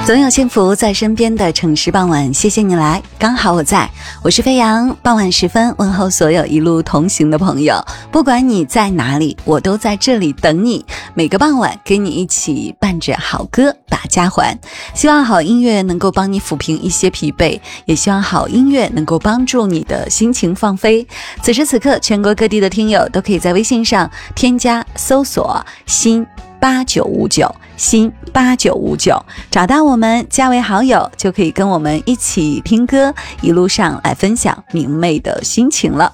总有幸福在身边的城市傍晚，谢谢你来，刚好我在，我是飞扬。傍晚时分，问候所有一路同行的朋友，不管你在哪里，我都在这里等你。每个傍晚跟你一起伴着好歌把家还，希望好音乐能够帮你抚平一些疲惫，也希望好音乐能够帮助你的心情放飞。此时此刻，全国各地的听友都可以在微信上添加搜索新8959新8959，找到我们加为好友，就可以跟我们一起听歌，一路上来分享明媚的心情了。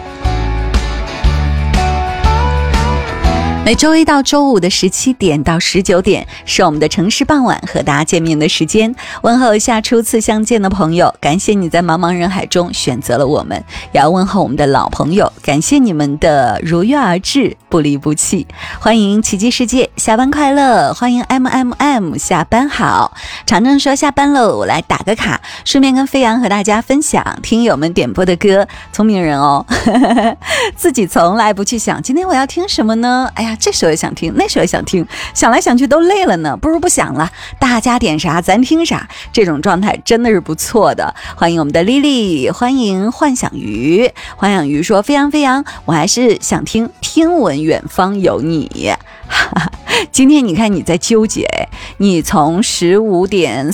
每周一到周五的17点到19点是我们的城市傍晚和大家见面的时间，问候一下初次相见的朋友，感谢你在茫茫人海中选择了我们，也要问候我们的老朋友，感谢你们的如约而至，不离不弃。欢迎奇迹世界下班快乐，欢迎 MMM 下班好。常正说下班喽，我来打个卡，顺便跟飞扬和大家分享听友们点播的歌。聪明人哦自己从来不去想今天我要听什么呢，哎呀这首也想听，那首也想听，想来想去都累了呢，不如不想了，大家点啥咱听啥，这种状态真的是不错的。欢迎我们的丽丽，欢迎幻想鱼。幻想鱼说，飞扬飞扬，我还是想听听闻远方有你今天你看你在纠结，你从15点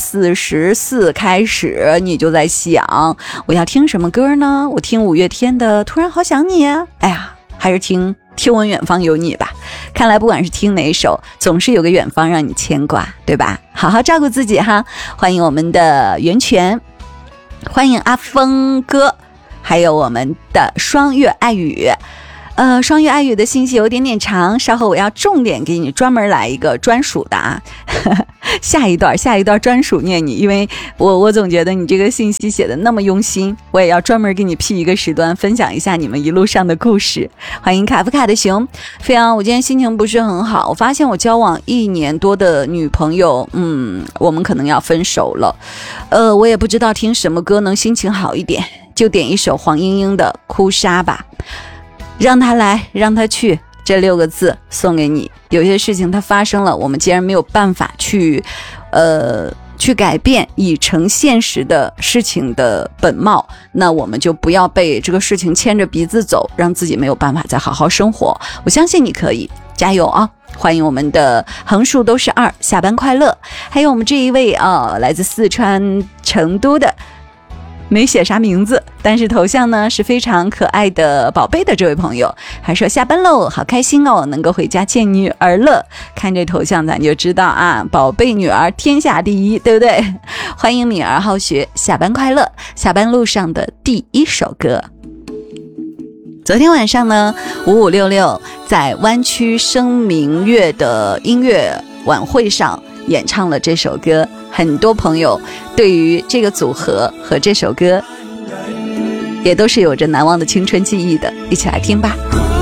44开始你就在想我要听什么歌呢，我听五月天的突然好想你啊，哎呀还是听闻远方有你吧。看来不管是听哪一首，总是有个远方让你牵挂，对吧？好好照顾自己哈。欢迎我们的源泉，欢迎阿峰哥，还有我们的双月爱语。双月爱语的信息有点长，稍后我要重点给你专门来一个专属的啊下一段专属念你，因为我总觉得你这个信息写的那么用心，我也要专门给你辟一个时段分享一下你们一路上的故事。欢迎卡夫卡的熊。飞扬，我今天心情不是很好，我发现我交往1年多的女朋友我们可能要分手了。我也不知道听什么歌能心情好一点，就点一首黄莺莺的哭砂吧。让他来让他去，这6个字送给你。有些事情它发生了，我们既然没有办法去改变已成现实的事情的本貌，那我们就不要被这个事情牵着鼻子走，让自己没有办法再好好生活。我相信你可以，加油啊！欢迎我们的横竖都是2，下班快乐。还有我们这一位来自四川成都的，没写啥名字，但是头像呢是非常可爱的宝贝的这位朋友，还说下班喽，好开心哦，能够回家见女儿了。看这头像咱就知道啊，宝贝女儿天下第一，对不对？欢迎敏儿好学，下班快乐。下班路上的第一首歌，昨天晚上呢5566在湾区声明月的音乐晚会上演唱了这首歌，很多朋友对于这个组合和这首歌也都是有着难忘的青春记忆的，一起来听吧。